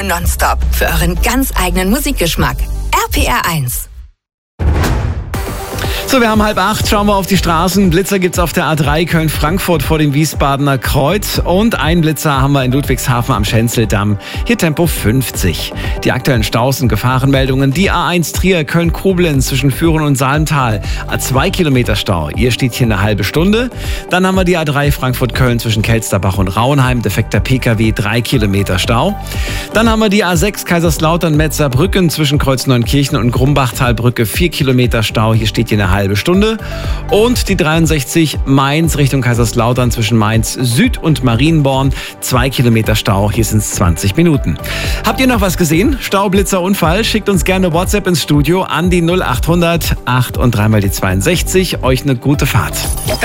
nonstop für euren ganz eigenen Musikgeschmack. RPR 1. So, wir haben 7:30, schauen wir auf die Straßen. Blitzer gibt's auf der A3 Köln-Frankfurt vor dem Wiesbadener Kreuz. Und einen Blitzer haben wir in Ludwigshafen am Schenzeldamm. Hier Tempo 50. Die aktuellen Staus und Gefahrenmeldungen. Die A1 Trier Köln-Koblenz zwischen Führen und Salmtal. A2 Kilometer Stau. Hier steht hier eine halbe Stunde. Dann haben wir die A3 Frankfurt-Köln zwischen Kelsterbach und Rauenheim. Defekter PKW, 3 Kilometer Stau. Dann haben wir die A6 Kaiserslautern-Metzerbrücken zwischen Kreuzneunkirchen und Grumbachtalbrücke. 4 Kilometer Stau. Hier steht hier eine halbe Stunde. Und die 63 Mainz Richtung Kaiserslautern zwischen Mainz Süd und Marienborn. 2 Kilometer Stau, hier sind es 20 Minuten. Habt ihr noch was gesehen? Stau, Blitzer, Unfall? Schickt uns gerne WhatsApp ins Studio an die 0800 8 und 3 mal die 62. Euch eine gute Fahrt.